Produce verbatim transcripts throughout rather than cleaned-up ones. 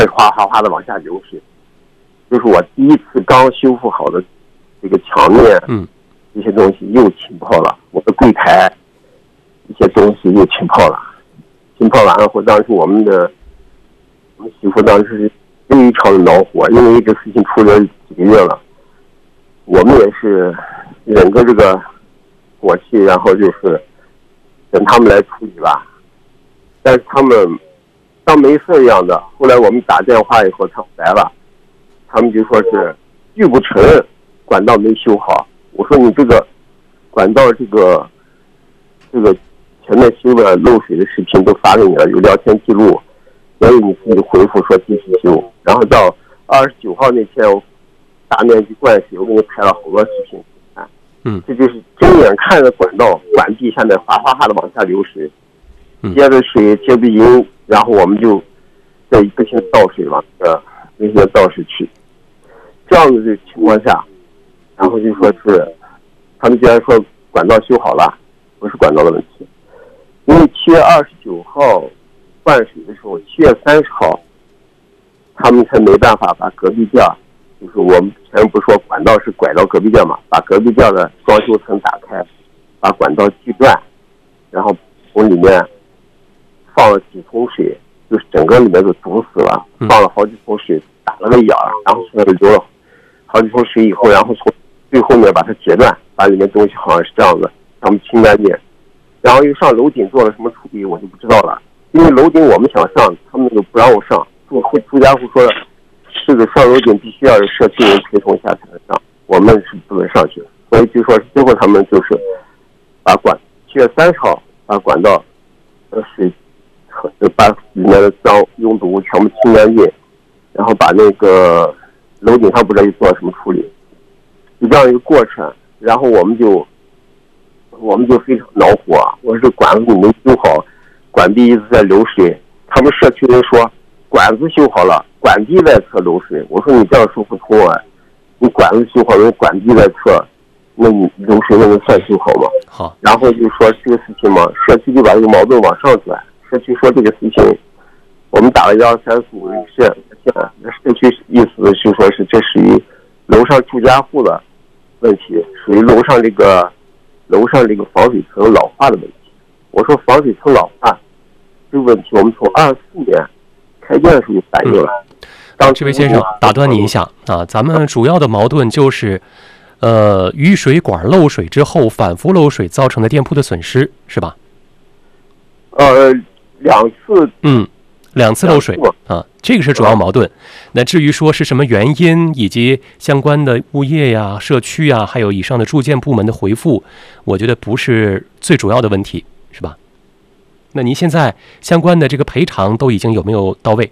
哗哗哗的往下流水。就是我第一次刚修复好的这个墙面， 嗯， 一些东西又浸泡了，我的柜台一些东西又浸泡了，浸泡完了后，当时我们的我们媳妇当时非常的恼火，因为这事情处理了几个月了，我们也是忍着这个火气，然后就是等他们来处理吧。但是他们当没事一样的，后来我们打电话以后，他们来了，他们就说是拒不承认管道没修好。我说你这个管道这个这个前面修的漏水的视频都发给你了，有聊天记录，所以你自己回复说继续修。然后到二十九号那天，我大面积灌水，我给你拍了好多视频。 嗯， 这就是睁眼看着管道管壁下面哗哗哗的往下流水，接着水接不赢，然后我们就在不停倒水往呃那些倒水去。这样子的情况下，然后就说是他们既然说管道修好了，不是管道的问题。因为七月二十九号灌水的时候，七月三十号他们才没办法把隔壁店，就是我们前面不是说管道是拐到隔壁店嘛，把隔壁店的装修层打开，把管道锯断，然后从里面放了几桶水，就是整个里面都堵死了，放了好几桶水，打了个眼儿，然后现在流了好几桶水以后，然后从最后面把它截断，把里面东西好像是这样子，让我们清干净，然后又上楼顶做了什么处理我就不知道了，因为楼顶我们想上，他们就不让我上，住户住家户说这个上楼顶必须要有社区人陪同下才能上，我们是不能上去，所以就说是最后他们就是把管七月三十号把管道的水把里面的脏拥堵全部清干净，然后把那个楼顶上不知道又做了什么处理，就这样一个过程，然后我们就我们就非常恼火，我说这管子你没修好，管壁一直在流水，他们社区人说管子修好了，管壁外侧流水，我说你这样说不通啊，你管子修好了，管壁外侧，那你流水那能算修好吗？ 好， 然后就说这个事情嘛，社区就把这个矛盾往上转，社区说这个事情，我们打了幺二三四五热线，社区意思是说是这属于楼上住家户的问题，属于楼上这个楼上这个防水层老化的问题。我说防水层老化这个问题，我们从二四年开建的时候就反映了。 嗯、这位先生，打断你一下啊，咱们主要的矛盾就是，呃，雨水管漏水之后反复漏水造成的店铺的损失，是吧？ 呃，两次， 嗯，两次漏水啊，这个是主要矛盾。那至于说是什么原因，以及相关的物业呀、社区呀，还有以上的住建部门的回复，我觉得不是最主要的问题，是吧？那您现在相关的这个赔偿都已经有没有到位？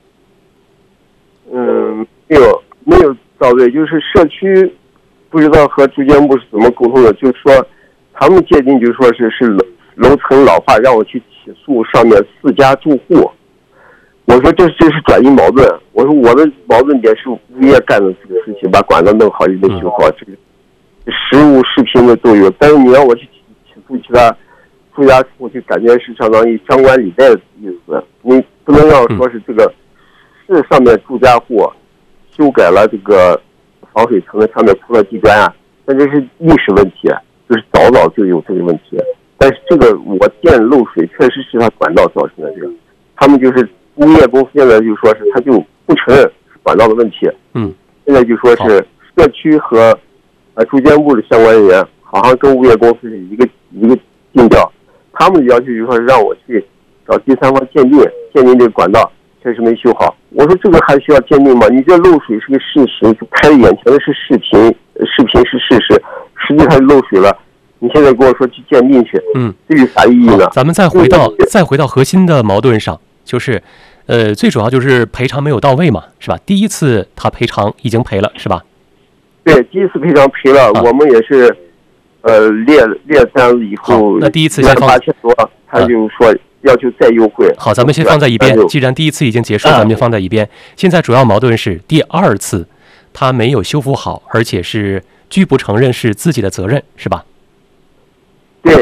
嗯，没有，没有到位，就是社区不知道和住建部是怎么沟通的，就是说他们界定就是说是是楼楼层老化，让我去起诉上面四家住户。我说这这是转移矛盾，我说我的矛盾点是物业干的这个事情，把管道弄好也没修好，这个实物视频的都有，但是你让我去起诉其他住家户，就感觉是相当于张冠李戴的意思，你不能让我说是这个是上面住家户修改了这个防水层的上面铺了地砖啊，但这是历史问题，就是早早就有这个问题。但是这个我店漏水确实是他管道造成的，这个他们就是物业公司现在就说是他就不承认是管道的问题， 嗯， 现在就说是社区和呃住建部的相关人员好像跟物业公司是一个一个定调，他们的要求就是说是让我去找第三方鉴定，鉴定这个管道确实没修好。我说这个还需要鉴定吗？你这漏水是个事实，就拍眼前的是视频，视频是事实，实际上漏水了。你现在跟我说去鉴定去， 嗯， 这有啥意义呢？ 咱们再回到再回到核心的矛盾上，就是，呃，最主要就是赔偿没有到位嘛，是吧？第一次他赔偿已经赔了，是吧？ 对，第一次赔偿赔了，啊、我们也是，呃，列列单以后， 那第一次先放八千多，他就说要求再优惠。 好，咱们先放在一边。既然第一次已经结束，咱们就放在一边。现在主要矛盾是第二次，他没有修复好，而且是拒不承认是自己的责任，是吧？ 对，第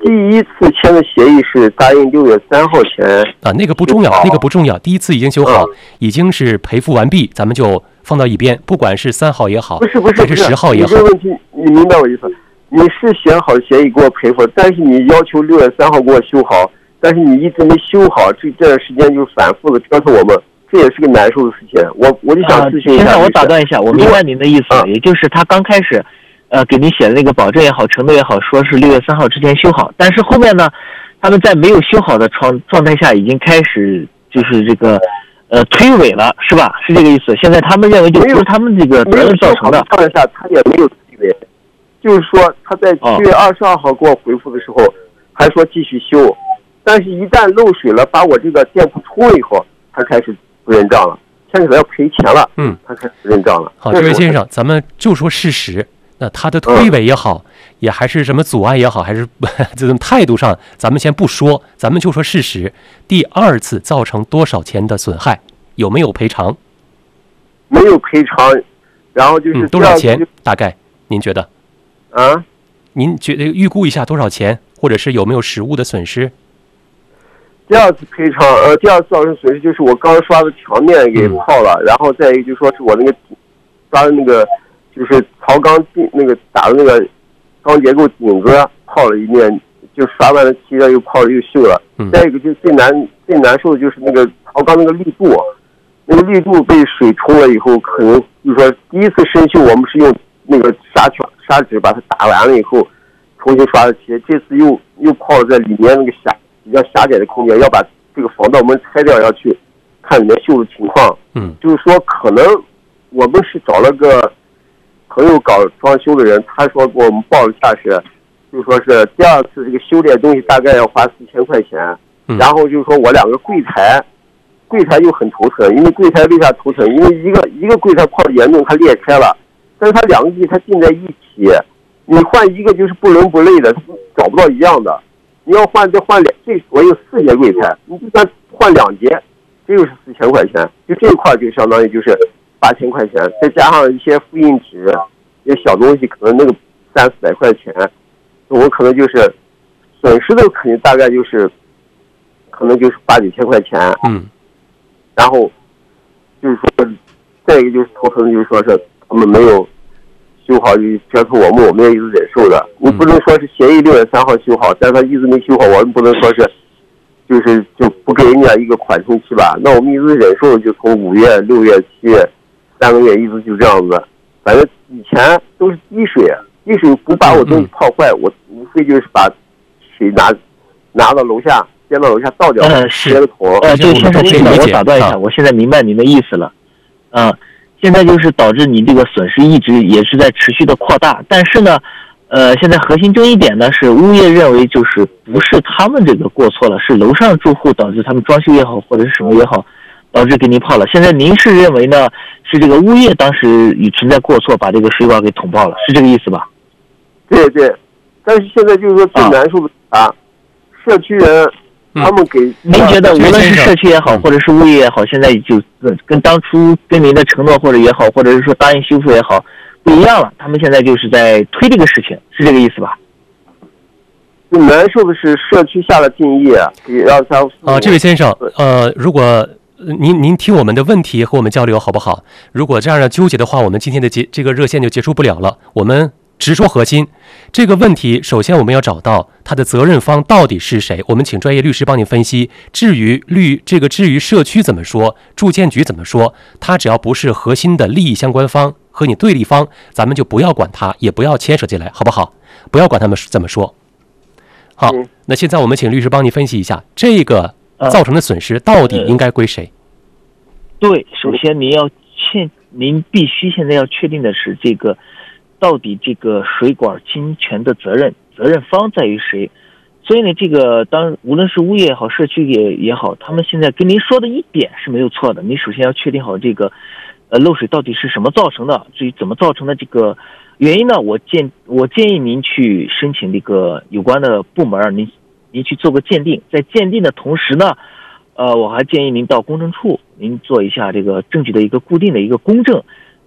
第一次签的协议是答应六月三号前啊，那个不重要，那个不重要。第一次已经修好，嗯、已经是赔付完毕，咱们就放到一边。不管是三号也好， 不是不是还是十号也好， 你这个问题你明白我意思？你是写好协议给我赔付，但是你要求六月三号给我修好，但是你一直没修好，这这段时间就反复的折腾我们，这也是个难受的事情。我我就想咨询一下。 现在我打断一下，我明白您的意思，啊、也就是他刚开始。呃，给您写的那个保证也好，承诺也好，说是六月三号之前修好，但是后面呢，他们在没有修好的状状态下，已经开始就是这个呃推诿了，是吧？是这个意思。现在他们认为就不是他们这个责任造成的。 状态下他也没有推诿，就是说他在七月二十二号给我回复的时候，哦、还说继续修，但是一旦漏水了，把我这个店铺冲了以后，他开始不认账了，牵扯到要赔钱了， 嗯， 他开始不认账了。 好，这位先生，咱们就说事实。那他的推诿也好，嗯、也还是什么阻碍也好，还是这种态度上，咱们先不说，咱们就说事实。第二次造成多少钱的损害？有没有赔偿？ 没有赔偿，然后就是、 嗯、多少钱？大概您觉得？ 啊？ 您觉得预估一下多少钱，或者是有没有实物的损失？ 第二次赔偿，呃，第二次造成损失就是我刚刷的墙面给泡了，嗯、然后再一个就说是我那个刷的那个。就是槽钢顶那个打的那个钢结构顶子泡了一面，就刷完了漆了又泡了又锈了。 嗯、 再一个就最难最难受的就是那个槽钢那个滤度，那个滤度被水冲了以后，可能就是说第一次生锈我们是用那个砂圈砂纸把它打完了以后重新刷的漆，这次又又泡在里面那个狭比较狭窄的空间，要把这个防盗门拆掉，要去看里面锈的情况。 嗯， 就是说可能我们是找了个。朋友搞装修的人，他说给我们报了价是，就说是第二次这个修炼东西大概要花四千块钱， 嗯、 然后就是说我两个柜台，柜台又很头疼，因为柜台为啥头疼？因为一个一个柜台泡的严重，它裂开了，但是它两个机它进在一起，你换一个就是不伦不类的，找不到一样的。你要换再换两，这我有四节柜台，你就算换两节，这又是四千块钱，就这一块就相当于就是。八千块钱，再加上一些复印纸、一些小东西，可能那个三四百块钱，我可能就是损失的肯定大概就是，可能就是八九千块钱。 嗯。 然后就是说，再一个就是头疼的，就是说是他们没有修好，就折腾我们，我们也一直忍受的。你不能说是协议六月三号修好，但他一直没修好，我们不能说是。就是就不给人家一个缓冲期吧，那我们一直忍受，就从五月、六月、七月。三个月一直就这样子，反正以前都是滴水，滴水不把我东西泡坏，嗯、我无非就是把水拿拿到楼下，先到楼下倒掉， 呃是， 接个桶。 呃，这个先生，先生，我打断一下，啊、我现在明白您的意思了。嗯、呃，现在就是导致你这个损失一直也是在持续的扩大，但是呢，呃，现在核心争议点呢是物业认为就是不是他们这个过错了，是楼上住户导致他们装修也好或者是什么也好。导致给您泡了。现在您是认为呢？是这个物业当时已存在过错，把这个水管给捅爆了，是这个意思吧？ 对对，但是现在就是说最难受的啊，啊社区人他们给、嗯、 您觉得无论是社区也好，或者是物业也好，现在就跟当初跟您的承诺或者也好，或者是说答应修复也好，不一样了。他们现在就是在推这个事情，是这个意思吧？ 最难受的是社区下了定义，让他啊，这位先生，呃，如果。您您听我们的问题和我们交流好不好？如果这样的纠结的话，我们今天的结这个热线就结束不了了。我们直说核心，这个问题首先我们要找到他的责任方到底是谁。我们请专业律师帮你分析。至于律这个至于社区怎么说，住建局怎么说，他只要不是核心的利益相关方和你对立方，咱们就不要管他，也不要牵扯进来，好不好？不要管他们怎么说。好，那现在我们请律师帮你分析一下这个。造成的损失到底应该归谁？ 呃、对，首先您要确，您必须现在要确定的是这个，到底这个水管侵权的责任责任方在于谁？所以呢，这个当无论是物业也好，社区也也好，他们现在跟您说的一点是没有错的。您首先要确定好这个，呃，漏水到底是什么造成的，至于怎么造成的这个原因呢？我建我建议您去申请这个有关的部门，您。您去做个鉴定，在鉴定的同时呢，呃，我还建议您到公证处，您做一下这个证据的一个固定的一个公证，呃，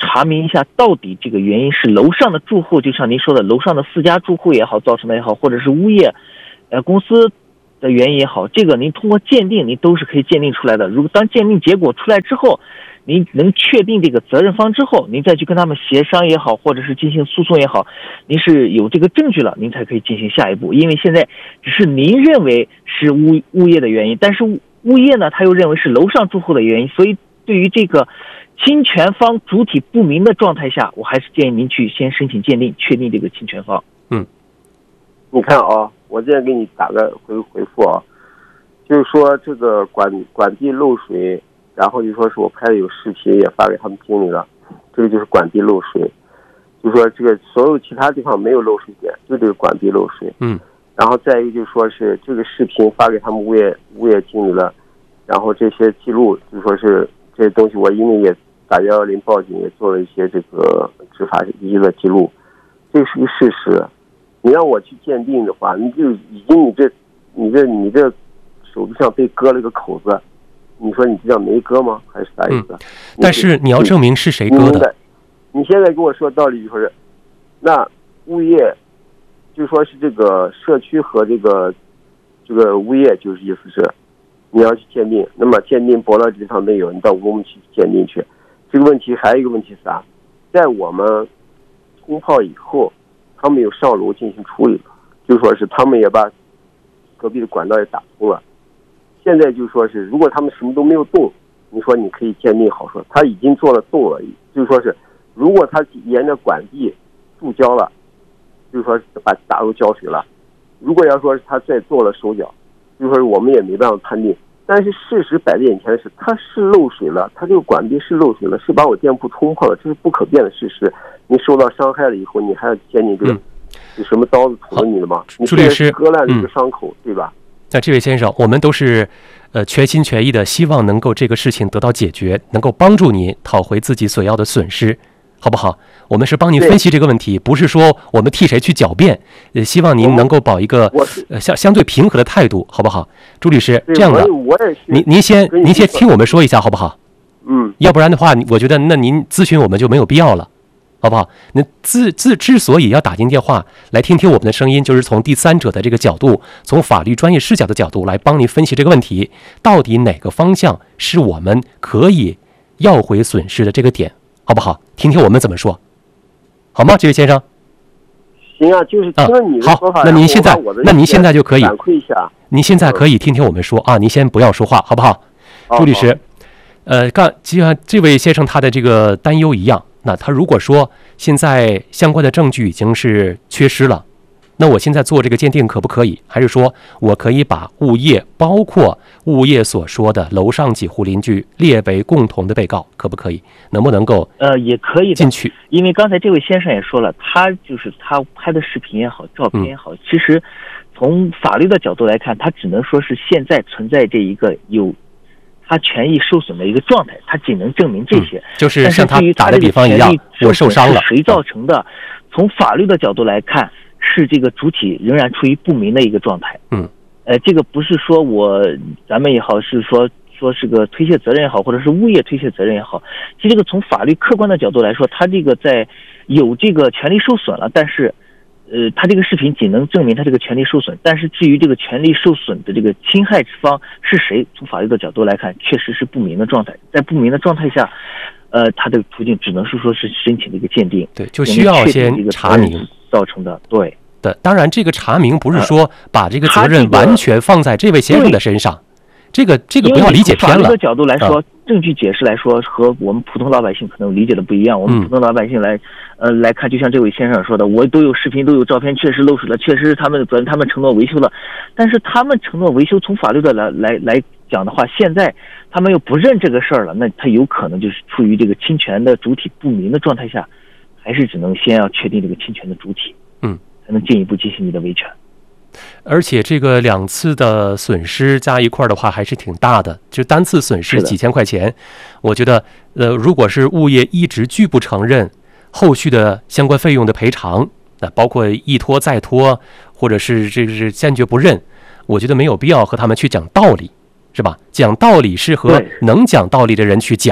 查明一下到底这个原因是楼上的住户，就像您说的，楼上的四家住户也好造成的也好，或者是物业呃公司的原因也好，这个您通过鉴定您都是可以鉴定出来的。如果当鉴定结果出来之后，您能确定这个责任方之后，您再去跟他们协商也好，或者是进行诉讼也好，您是有这个证据了，您才可以进行下一步。因为现在只是您认为是物物业的原因，但是物业呢他又认为是楼上住户的原因，所以对于这个侵权方主体不明的状态下，我还是建议您去先申请鉴定，确定这个侵权方。 嗯， 你看啊，我这样给你打个回回复啊，就是说这个管管地漏水，然后就说是我拍的有视频也发给他们经理了，这个就是管地漏水，就说这个所有其他地方没有漏水点，就这个管地漏水。 嗯， 然后再一个就是说是这个视频发给他们物业物业经理了，然后这些记录就说是这些东西，我因为也打幺幺零报警，也做了一些这个执法依据的记录，这是个事实。你让我去鉴定的话，你就已经你这你这你这手臂上被割了个口子，你说你这叫没割吗？还是啥意思？ 嗯、但是你要证明是谁割的。 你现在跟我说道理就说是，那物业就说是这个社区和这个这个物业，就是意思是你要去鉴定，那么鉴定驳了这地方没有，你到公安局鉴定去。这个问题还有一个问题是啥？在我们冲泡以后，他们有上楼进行处理了，就说是他们也把隔壁的管道也打通了。现在就说是，如果他们什么都没有动，你说你可以鉴定好说，他已经做了动了，就说是，如果他沿着管地注胶了，就说是把打入胶水了。如果要说是他再做了手脚，就说是我们也没办法判定。但是事实摆在眼前的是，它是漏水了，它这个管壁是漏水了，是把我店铺冲破了，这是不可辩的事实。你受到伤害了以后，你还要鉴定这个、嗯、有什么刀子捅了你的吗？你朱律师割烂这个伤口、嗯，对吧？ 那这位先生，我们都是呃全心全意的，希望能够这个事情得到解决，能够帮助你讨回自己所要的损失，好不好？我们是帮您分析这个问题，不是说我们替谁去狡辩，也希望您能够保一个呃相相对平和的态度，好不好？朱律师，这样的，您您先您先听我们说一下，好不好？ 嗯， 要不然的话，我觉得那您咨询我们就没有必要了，好不好？那自自之所以要打进电话来听听我们的声音，就是从第三者的这个角度，从法律专业视角的角度来帮您分析这个问题，到底哪个方向是我们可以要回损失的这个点，好不好？听听我们怎么说。好吗，这位先生？ 行啊，就是听了你的说法、 啊、好，那您现在，那您现在就可以反馈一下。 您现在可以听听我们说啊，您先不要说话，好不好？ 好朱律师，呃，刚就像这位先生他的这个担忧一样，那他如果说现在相关的证据已经是缺失了，那我现在做这个鉴定可不可以？还是说我可以把物业，包括物业所说的楼上几户邻居列为共同的被告，可不可以？能不能够呃也可以进去？ 因为刚才这位先生也说了，他就是他拍的视频也好，照片也好，嗯、其实从法律的角度来看，他只能说是现在存在这一个有他权益受损的一个状态，他仅能证明这些。嗯、 就是像他打的比方一样，我受伤了， 谁造成的？从法律的角度来看。是这个主体仍然处于不明的一个状态， 嗯， 呃，这个不是说我咱们也好，是说说是个推卸责任也好，或者是物业推卸责任也好，其实这个从法律客观的角度来说，他这个在有这个权利受损了，但是，呃，他这个视频仅能证明他这个权利受损，但是至于这个权利受损的这个侵害之方是谁，从法律的角度来看，确实是不明的状态，在不明的状态下。呃，他的途径只能是说是申请这个鉴定， 对，就需要先查明造成的，对的。当然，这个查明不是说把这个责任完全放在这位先生的身上，这个这个不要理解偏了。 从法律的角度来说，证据解释来说，和我们普通老百姓可能理解的不一样。我们普通老百姓来，呃，来看，就像这位先生说的，我都有视频，都有照片，确实漏水了，确实是他们的责任，他们承诺维修了，但是他们承诺维修，从法律的来来来讲的话，现在。他们又不认这个事儿了，那他有可能就是处于这个侵权的主体不明的状态下，还是只能先要确定这个侵权的主体， 嗯， 才能进一步进行你的维权。 而且这个两次的损失加一块的话还是挺大的，就单次损失几千块钱，我觉得呃，如果是物业一直拒不承认后续的相关费用的赔偿，那包括一拖再拖，或者是这是坚决不认，我觉得没有必要和他们去讲道理。是吧？讲道理是和能讲道理的人去讲，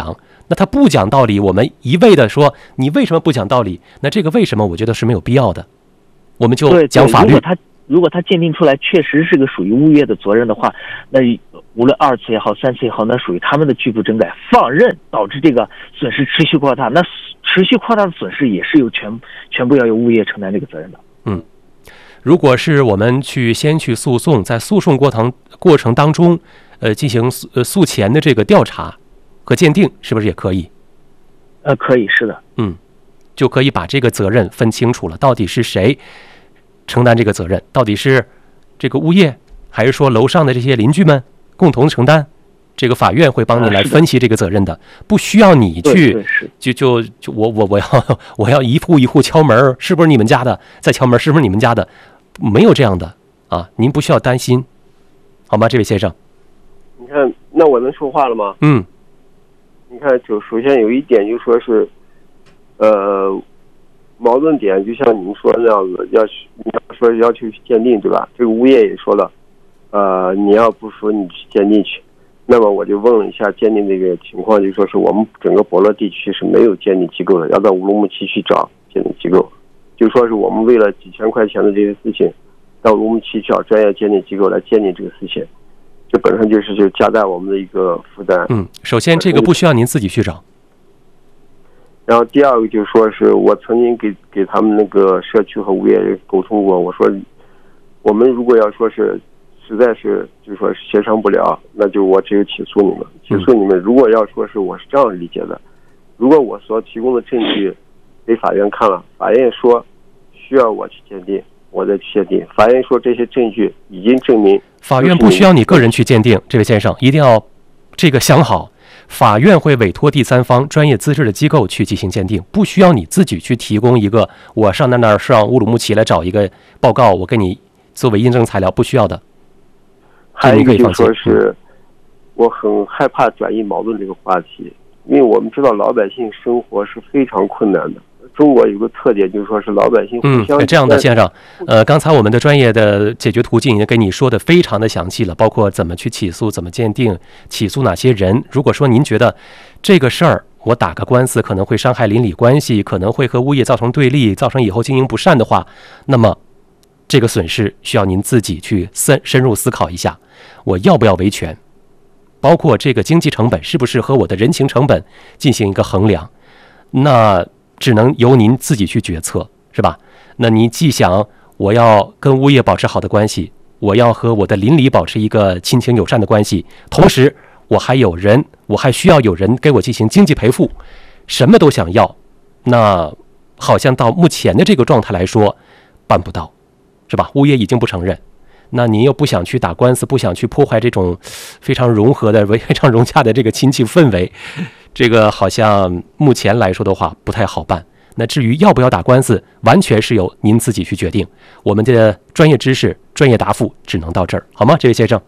那他不讲道理，我们一味的说你为什么不讲道理？那这个为什么我觉得是没有必要的。我们就讲法律。 如果他如果他鉴定出来确实是个属于物业的责任的话，那无论二次也好三次也好，那属于他们的拒不整改放任，导致这个损失持续扩大，那持续扩大的损失也是由全全部要由物业承担这个责任的。 嗯，如果是我们去先去诉讼，在诉讼过程过程当中，呃，进行呃诉前的这个调查和鉴定，是不是也可以？ 呃，可以，是的。 嗯，就可以把这个责任分清楚了，到底是谁承担这个责任？到底是这个物业，还是说楼上的这些邻居们共同承担？这个法院会帮你来分析这个责任的，不需要你去就就就我我我要我要一户一户敲门，是不是你们家的？再敲门，是不是你们家的？没有这样的啊，您不需要担心，好吗，这位先生？ 你看，那我能说话了吗？ 嗯。 你看，就首先有一点，就说是，呃，矛盾点，就像你们说的那样子，要你要说要求鉴定，对吧？这个物业也说了，呃，你要不说你去鉴定去。那么我就问了一下鉴定这个情况，就说是我们整个博乐地区是没有鉴定机构的，要到乌鲁木齐去找鉴定机构。就说是我们为了几千块钱的这些事情，到乌鲁木齐去找专业鉴定机构来鉴定这个事情，这本身就是就加大我们的一个负担。 嗯，首先这个不需要您自己去找。 然后第二个就是说是我曾经给给他们那个社区和物业沟通过，我说我们如果要说是实在是就是说协商不了，那就我只有起诉你们，起诉你们。如果要说是我是这样理解的，如果我所提供的证据给法院看了，法院说需要我去鉴定，我再去鉴定。法院说这些证据已经证明， 法院不需要你个人去鉴定，这位先生一定要这个想好。法院会委托第三方专业资质的机构去进行鉴定，不需要你自己去提供一个我上那那上乌鲁木齐来找一个报告，我给你作为印证材料，不需要的。 还有一个就是说是，我很害怕转移矛盾这个话题，因为我们知道老百姓生活是非常困难的。中国有个特点，就是说是老百姓互相。 嗯，这样的先生，呃，刚才我们的专业的解决途径已经给你说的非常的详细了，包括怎么去起诉、怎么鉴定、起诉哪些人。如果说您觉得这个事儿我打个官司可能会伤害邻里关系，可能会和物业造成对立，造成以后经营不善的话，那么这个损失需要您自己去深深入思考一下，我要不要维权？包括这个经济成本是不是和我的人情成本进行一个衡量？那只能由您自己去决策，是吧？那你既想我要跟物业保持好的关系，我要和我的邻里保持一个亲情友善的关系，同时我还有人，我还需要有人给我进行经济赔付，什么都想要，那好像到目前的这个状态来说办不到，是吧？物业已经不承认，那您又不想去打官司，不想去破坏这种非常融合的、非常融洽的这个亲戚氛围，这个好像目前来说的话不太好办。那至于要不要打官司，完全是由您自己去决定。我们的专业知识、专业答复只能到这儿，好吗，这位先生？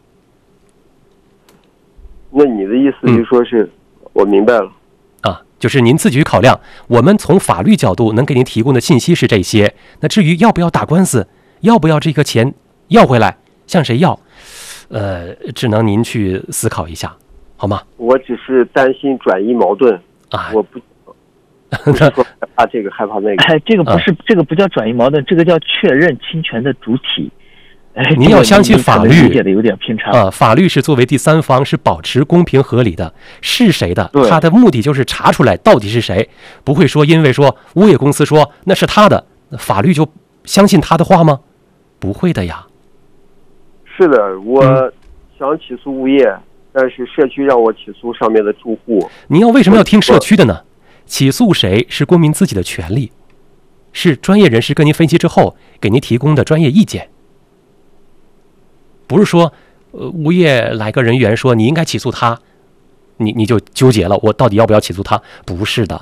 那你的意思就是说是，嗯、我明白了啊，就是您自己去考量。我们从法律角度能给您提供的信息是这些。那至于要不要打官司，要不要这个钱要回来，向谁要，呃，只能您去思考一下。好吗？ 我只是担心转移矛盾啊！ 我不不是说害怕这个害怕那个， 哎，这个不是、啊、这个不叫转移矛盾，这个叫确认侵权的主体。哎， 您要相信法律， 理解的有点偏差啊。法律是作为第三方，是保持公平合理的，是谁的？他的目的就是查出来到底是谁，不会说因为说物业公司说那是他的，法律就相信他的话吗？不会的呀。 是的，我想起诉物业。嗯，但是社区让我起诉上面的住户， 您要为什么要听社区的呢？起诉谁是公民自己的权利，是专业人士跟您分析之后给您提供的专业意见，不是说呃物业来个人员说你应该起诉他，你你就纠结了，我到底要不要起诉他？不是的。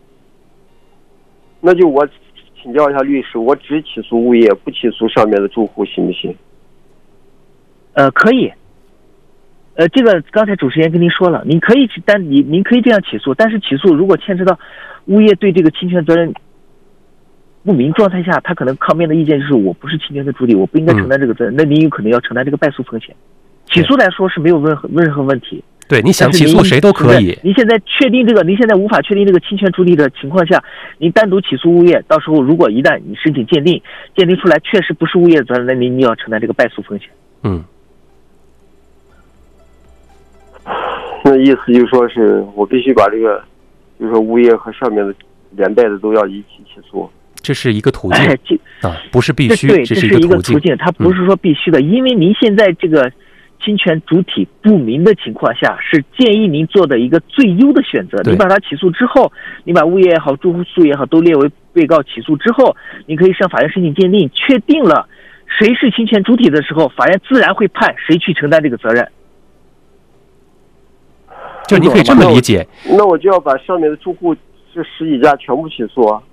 那就我请教一下律师，我只起诉物业，不起诉上面的住户，行不行？ 呃，可以。呃，这个刚才主持人跟您说了，您可以去单您您可以这样起诉，但是起诉如果牵扯到物业对这个侵权责任不明状态下，他可能抗辩的意见就是我不是侵权的主体，我不应该承担这个责任，嗯、那您有可能要承担这个败诉风险。起诉来说是没有任何任何问题， 对，你想起诉谁都可以。 您现在确定这个，您现在无法确定这个侵权主体的情况下，您单独起诉物业，到时候如果一旦你申请鉴定，鉴定出来确实不是物业责任，那您你要承担这个败诉风险。 嗯。 那意思就是说是我必须把这个，就是说物业和上面的连带的都要一起起诉。 这是一个途径、 哎、 啊，不是必须， 对， 这是一个途径，它不是说必须的，嗯、因为您现在这个侵权主体不明的情况下，是建议您做的一个最优的选择。你把它起诉之后，你把物业也好、住宿也好都列为被告起诉之后，你可以向法院申请鉴定，确定了谁是侵权主体的时候，法院自然会判谁去承担这个责任。 就你可以这么理解， 那我, 那我就要把上面的住户这十几家全部起诉啊。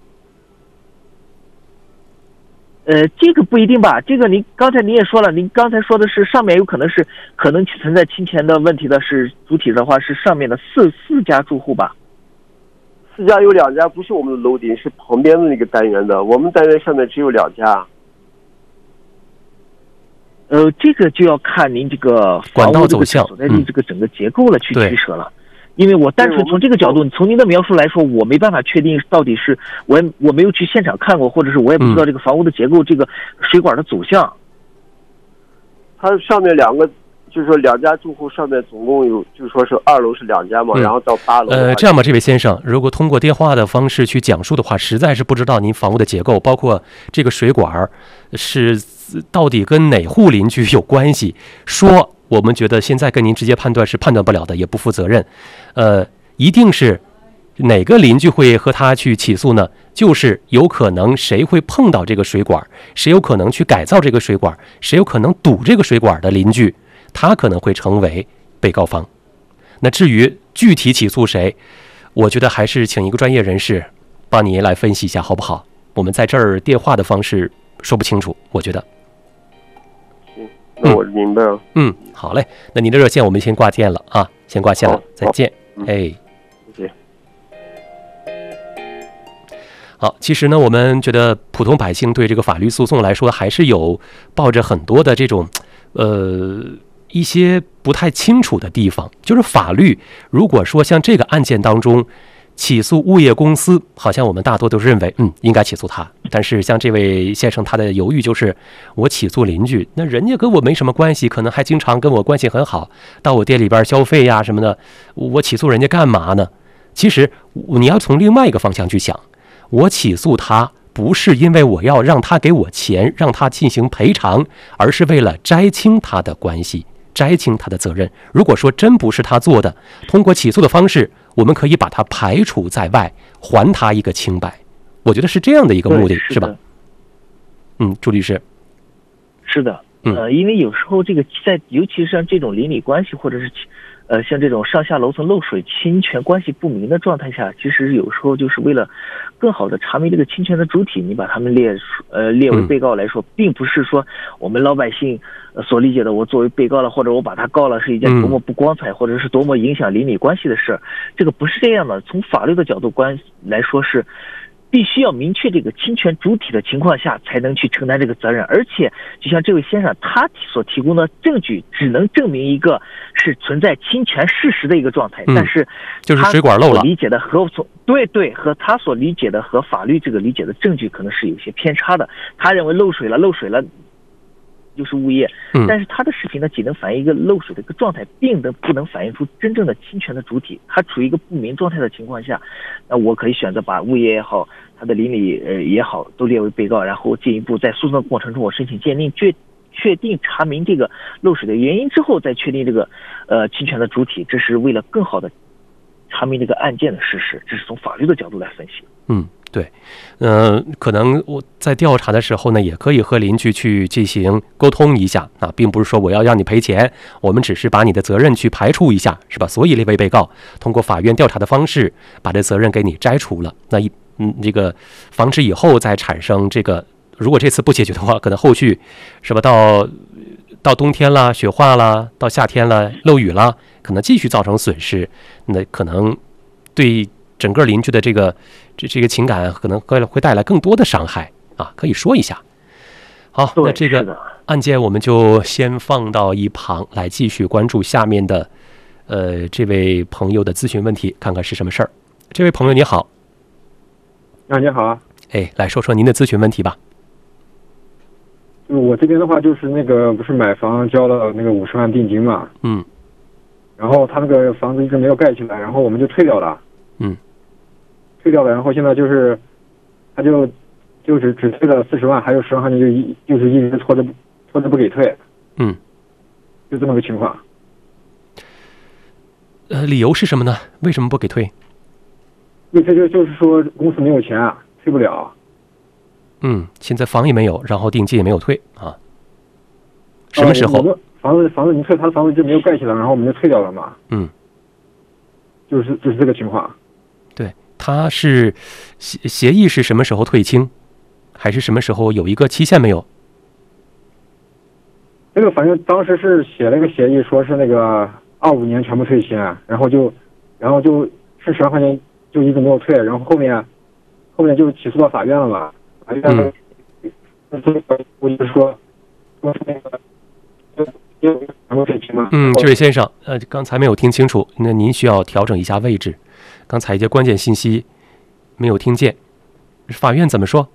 呃，这个不一定吧？这个您刚才您也说了，您刚才说的是上面有可能是可能存在侵权的问题的是主体的话是上面的四四家住户吧？ 四家有两家不是我们的楼顶，是旁边的那个单元的，我们单元上面只有两家。 呃，这个就要看您这个管道走向所在地这个整个结构了去取舍了。因为我单纯从这个角度，从您的描述来说，我没办法确定到底是我也我没有去现场看过，或者是我也不知道这个房屋的结构，嗯、这个水管的走向。 它上面两个，就是说两家住户上面总共有，就是说是二楼是两家嘛，嗯、然后到八楼。 呃，这样吧，这位先生，如果通过电话的方式去讲述的话，实在是不知道您房屋的结构，包括这个水管是到底跟哪户邻居有关系，说。我们觉得现在跟您直接判断是判断不了的，也不负责任。呃，一定是哪个邻居会和他去起诉呢？就是有可能谁会碰到这个水管，谁有可能去改造这个水管，谁有可能堵这个水管的邻居，他可能会成为被告方。那至于具体起诉谁，我觉得还是请一个专业人士帮你来分析一下，好不好？我们在这儿电话的方式说不清楚，我觉得。 那我明白了。 嗯，好嘞。那您的热线我们先挂线了啊，先挂线了，再见。哎， 谢谢。 好，其实呢，我们觉得普通百姓对这个法律诉讼来说，还是有抱着很多的这种呃一些不太清楚的地方。就是法律，如果说像这个案件当中。起诉物业公司，好像我们大多都认为，嗯，应该起诉他。但是像这位先生，他的犹豫就是，我起诉邻居，那人家跟我没什么关系，可能还经常跟我关系很好，到我店里边消费呀什么的，我起诉人家干嘛呢？其实你要从另外一个方向去想，我起诉他不是因为我要让他给我钱，让他进行赔偿，而是为了摘清他的关系，摘清他的责任。如果说真不是他做的，通过起诉的方式，我们可以把他排除在外，还他一个清白。我觉得是这样的一个目的，是, 是吧？嗯，朱律师。 是的，呃，因为有时候这个在，尤其是像这种邻里关系，或者是呃像这种上下楼层漏水、侵权关系不明的状态下，其实有时候就是为了更好的查明这个侵权的主体，你把他们列呃列为被告来说，嗯、并不是说我们老百姓。所理解的，我作为被告了，或者我把他告了，是一件多么不光彩，或者是多么影响邻里关系的事。这个不是这样的。从法律的角度关来说，是必须要明确这个侵权主体的情况下，才能去承担这个责任。而且，就像这位先生他所提供的证据，只能证明一个是存在侵权事实的一个状态， 嗯、 但是就是水管漏了。 理解的和所对对和他所理解的和法律这个理解的证据可能是有些偏差的。他认为漏水了，漏水了。就是物业，但是他的视频呢，仅能反映一个漏水的一个状态，并能不能反映出真正的侵权的主体。他处于一个不明状态的情况下，那我可以选择把物业也好，他的邻里呃也好，都列为被告，然后进一步在诉讼的过程中，我申请鉴定，确确定查明这个漏水的原因之后，再确定这个呃侵权的主体。这是为了更好的查明这个案件的事实，这是从法律的角度来分析。 嗯。对，呃，可能我在调查的时候呢，也可以和邻居去进行沟通一下啊，并不是说我要让你赔钱，我们只是把你的责任去排除一下，是吧？所以列为被告，通过法院调查的方式，把这责任给你摘除了。那一嗯，这个防止以后再产生这个，如果这次不解决的话，可能后续是吧？到到冬天啦，雪化啦，到夏天了，漏雨啦，可能继续造成损失，那可能对。整个邻居的这个这这个情感可能会会带来更多的伤害啊，可以说一下。好，那这个案件我们就先放到一旁，来继续关注下面的呃这位朋友的咨询问题，看看是什么事儿。这位朋友你好。 啊，你好。 哎，来说说您的咨询问题吧。 我这边的话就是那个不是买房交了那个五十万定金嘛， 嗯， 然后他那个房子一直没有盖起来，然后我们就退掉了， 嗯， 退掉了，然后现在就是他就就只只退了四十万，还有十万块钱就一就是一直拖着拖着不给退， 嗯， 就这么个情况。 呃，理由是什么呢？为什么不给退？ 因为这就就是说公司没有钱啊，退不了。 嗯，现在房也没有，然后定金也没有退啊。什么时候？ 呃、房子房子你退，他的房子就没有盖起来，然后我们就退掉了嘛。 嗯， 就是就是这个情况。 对，他是协协议是什么时候退清，还是什么时候有一个期限没有？ 这个反正当时是写了一个协议，说是那个二五年全部退清，然后就然后就剩十万块钱就一直没有退，然后后面后面就起诉到法院了嘛。 嗯， 我就说，说那个， 嗯，这位先生，呃，刚才没有听清楚，那您需要调整一下位置。刚才一些关键信息没有听见，法院怎么说？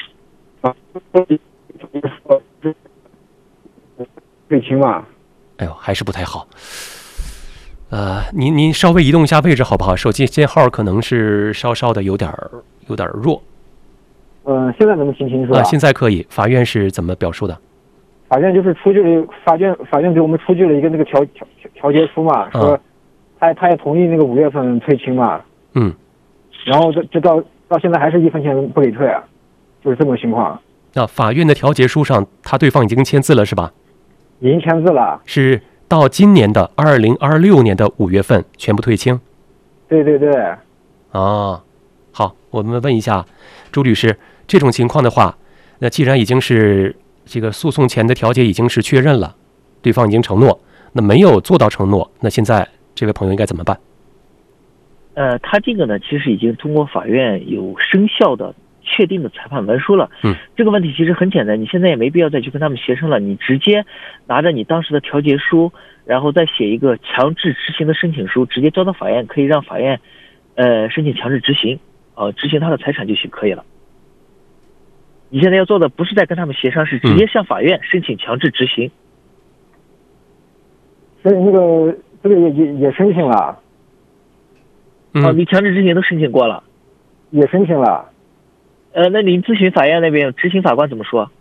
退清嘛？ 哎呦，还是不太好。呃，您您稍微移动一下位置好不好？手机信号可能是稍稍的有点有点弱。 嗯，现在能不能听清楚啊？ 啊，现在可以。法院是怎么表述的？ 法院就是出具了，法院法院给我们出具了一个那个调调调解书嘛，说他他也同意那个五月份退清嘛。 嗯。 然后这这到到现在还是一分钱不给退啊，就是这么个情况。 那法院的调解书上，他对方已经签字了是吧？ 已经签字了。 是到今年的二零二六年的五月份全部退清。 对对对。 啊，好，我们问一下朱律师。这种情况的话，那既然已经是这个诉讼前的调解已经是确认了，对方已经承诺，那没有做到承诺，那现在这位朋友应该怎么办？ 呃，他这个呢，其实已经通过法院有生效的确定的裁判文书了。 嗯， 这个问题其实很简单，你现在也没必要再去跟他们协商了，你直接拿着你当时的调解书，然后再写一个强制执行的申请书，直接交到法院，可以让法院呃申请强制执行，呃执行他的财产就行可以了。你现在要做的不是在跟他们协商，是直接向法院申请强制执行。 所以那个这个也也也申请了。 嗯、 哦，你强制执行都申请过了？ 也申请了。 呃，那你咨询法院那边执行法官怎么说？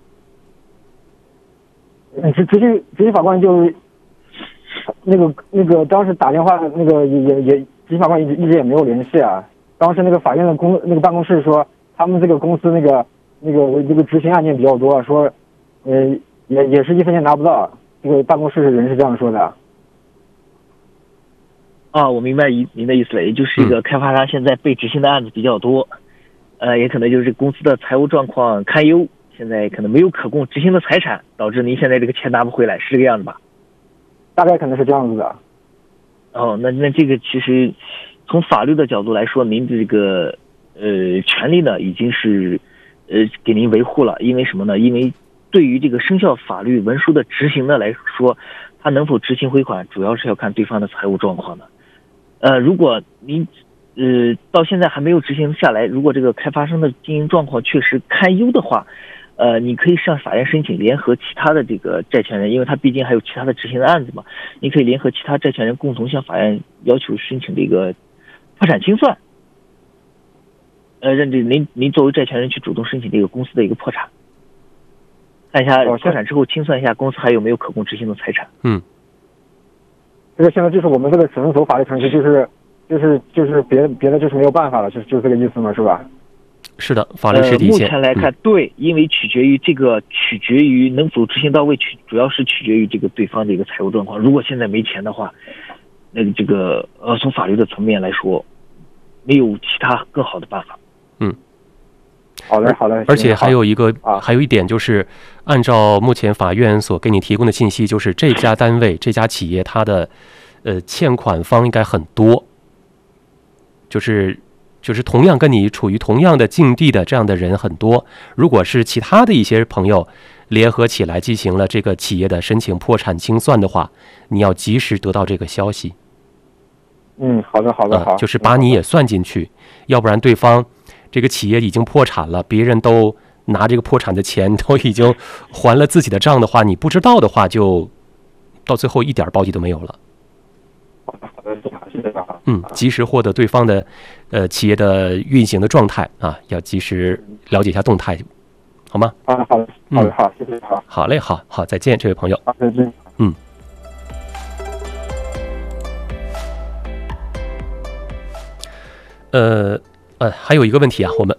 执执行执行法官就那个那个当时打电话那个也也也执行法官一直一直也没有联系啊。当时那个法院的公那个办公室说，他们这个公司那个。那个这个执行案件比较多，说，呃，也也是一分钱拿不到。这个办公室的人是这样说的。 啊，我明白您的意思了，也就是这个开发商现在被执行的案子比较多，呃，也可能就是公司的财务状况堪忧，现在可能没有可供执行的财产，导致您现在这个钱拿不回来，是这个样子吧？ 大概可能是这样子的。 哦，那那这个其实从法律的角度来说，您这个呃权利呢已经是。呃，给您维护了，因为什么呢？因为对于这个生效法律文书的执行呢来说，他能否执行回款，主要是要看对方的财务状况的。呃，如果您呃到现在还没有执行下来，如果这个开发商的经营状况确实堪忧的话，呃，你可以向法院申请联合其他的这个债权人，因为他毕竟还有其他的执行的案子嘛，你可以联合其他债权人共同向法院要求申请这个破产清算。呃，认这您您作为债权人去主动申请这个公司的一个破产，看一下破产之后清算一下公司还有没有可供执行的财产。 嗯， 这个现在就是我们这个只能走法律程序，就是就是就是别别的就是没有办法了，就是就是这个意思嘛，是吧？ 是的，法律是底线。 呃、目前来看，嗯、对，因为取决于这个取决于能否执行到位，取主要是取决于这个对方的一个财务状况。如果现在没钱的话，那个这个呃从法律的层面来说，没有其他更好的办法。 嗯， 好的好的。 而且还有一个、 啊、 还有一点就是，按照目前法院所给你提供的信息，就是这家单位这家企业它的呃欠款方应该很多，就是就是同样跟你处于同样的境地的这样的人很多。如果是其他的一些朋友联合起来进行了这个企业的申请破产清算的话，你要及时得到这个消息。 嗯，好的好的好、 呃，就是把你也算进去，要不然对方这个企业已经破产了，别人都拿这个破产的钱都已经还了自己的账的话，你不知道的话，就到最后一点包底都没有了。 好的好的，谢谢大家。 嗯，及时获得对方的呃企业的运行的状态啊，要及时了解一下动态，好吗？ 啊，好的好的好，谢谢好。 好嘞，好好，再见，这位朋友。 好，再见。 嗯。呃呃，还有一个问题啊，我们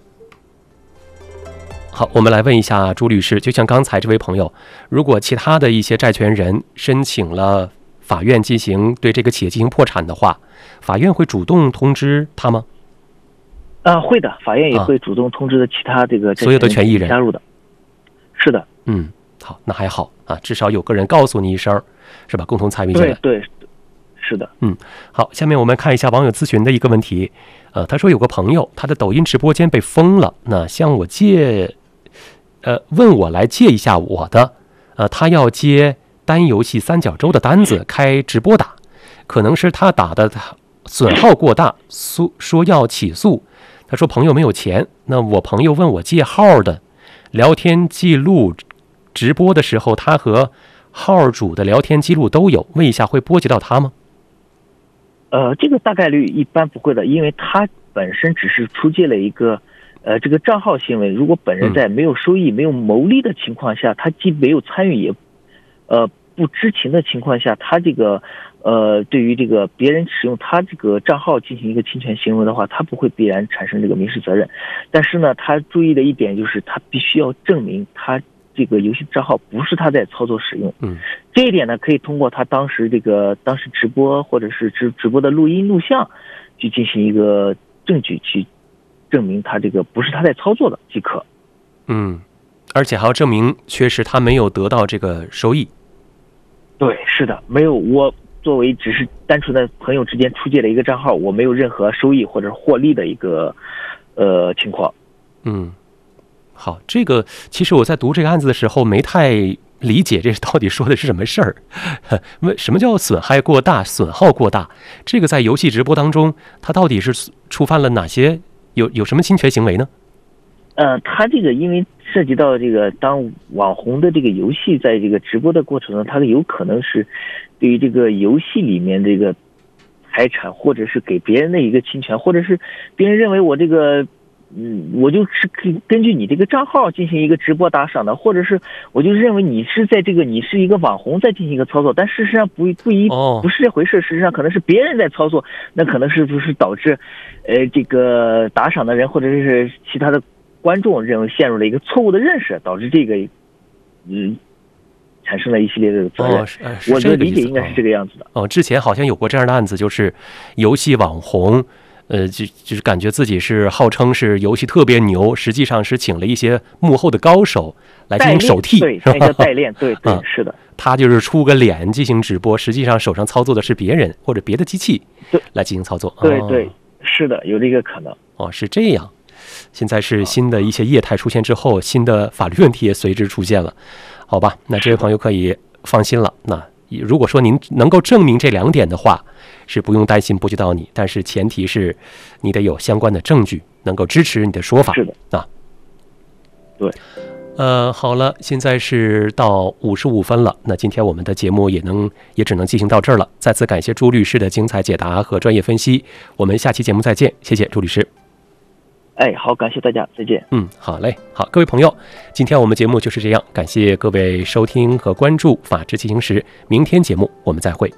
好，我们来问一下朱律师，就像刚才这位朋友，如果其他的一些债权人申请了法院进行对这个企业进行破产的话，法院会主动通知他吗？ 啊，会的，法院也会主动通知的其他这个所有的权益人加入的。是的。 嗯，好，那还好啊，至少有个人告诉你一声，是吧？共同参与进来。 对对，是的。 嗯，好，下面我们看一下网友咨询的一个问题。呃，他说有个朋友，他的抖音直播间被封了，那向我借，呃，问我来借一下我的，呃，他要接单游戏三角洲的单子开直播打，可能是他打的损耗过大，说说要起诉。他说朋友没有钱，那我朋友问我借号的聊天记录，直播的时候他和号主的聊天记录都有，问一下会波及到他吗？ 呃，这个大概率一般不会的，因为他本身只是出借了一个，呃，这个账号行为。如果本人在没有收益、没有牟利的情况下，他既没有参与，也，呃，不知情的情况下，他这个，呃，对于这个别人使用他这个账号进行一个侵权行为的话，他不会必然产生这个民事责任。但是呢，他注意的一点就是，他必须要证明他这个游戏账号不是他在操作使用。 嗯， 这一点呢，可以通过他当时这个当时直播或者是直直播的录音录像，去进行一个证据去证明他这个不是他在操作的即可。 嗯，而且还要证明确实他没有得到这个收益。 对，是的，没有，我作为只是单纯的朋友之间出借的一个账号，我没有任何收益或者获利的一个呃情况。 嗯。好，这个其实我在读这个案子的时候没太理解这到底说的是什么事儿。问什么叫损害过大、损耗过大？这个在游戏直播当中，它到底是触犯了哪些有有什么侵权行为呢？ 呃，他这个因为涉及到这个当网红的这个游戏在这个直播的过程中，他有可能是对于这个游戏里面这个财产，或者是给别人的一个侵权，或者是别人认为我这个。嗯，我就是根据你这个账号进行一个直播打赏的，或者是我就认为你是在这个你是一个网红在进行一个操作，但事实上不不一不是这回事，事实上可能是别人在操作，那可能是不是导致，呃，这个打赏的人或者是其他的观众认为陷入了一个错误的认识，导致这个嗯产生了一系列的责任。 哦呃、 我的理解应该是这个样子的。 哦，之前好像有过这样的案子，就是游戏网红。呃，就就是感觉自己是号称是游戏特别牛，实际上是请了一些幕后的高手来进行手替， 对，那叫代练，对对、嗯，是的。 他就是出个脸进行直播，实际上手上操作的是别人或者别的机器来进行操作。 对对、哦，是的，有这个可能。 哦，是这样。现在是新的一些业态出现之后，新的法律问题也随之出现了。好吧，那这位朋友可以放心了。那如果说您能够证明这两点的话，是不用担心波及到你，但是前提是你得有相关的证据能够支持你的说法。 是的啊， 对， 呃，好了，现在是到五十五分了，那今天我们的节目也能也只能进行到这儿了。再次感谢朱律师的精彩解答和专业分析，我们下期节目再见，谢谢朱律师。 哎，好，感谢大家，再见。 嗯，好嘞，好，各位朋友，今天我们节目就是这样，感谢各位收听和关注《法治进行时》，明天节目我们再会。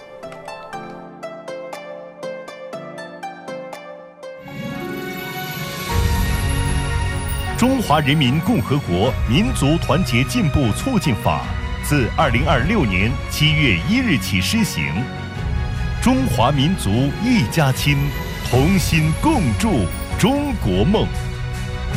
中华人民共和国民族团结进步促进法自二零二六年七月一日起施行。中华民族一家亲，同心共筑中国梦。